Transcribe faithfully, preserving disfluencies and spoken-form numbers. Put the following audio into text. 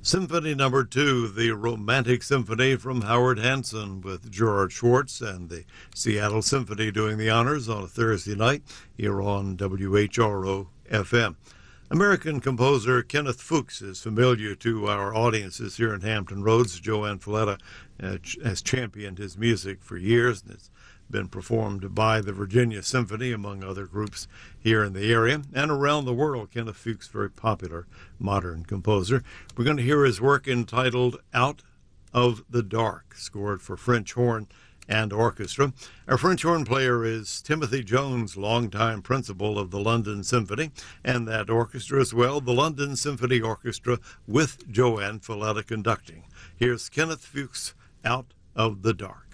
Symphony Number Two, the Romantic Symphony from Howard Hanson with Gerard Schwartz and the Seattle Symphony doing the honors on a Thursday night here on W H R O F M. American composer Kenneth Fuchs is familiar to our audiences here in Hampton Roads. Joanne Falletta uh, has championed his music for years, and it's been performed by the Virginia Symphony, among other groups here in the area and around the world. Kenneth Fuchs, very popular modern composer. We're going to hear his work entitled Out of the Dark, scored for French horn and orchestra. Our French horn player is Timothy Jones, longtime principal of the London Symphony, and that orchestra as well, the London Symphony Orchestra, with Joanne Falletta conducting. Here's Kenneth Fuchs, Out of the Dark.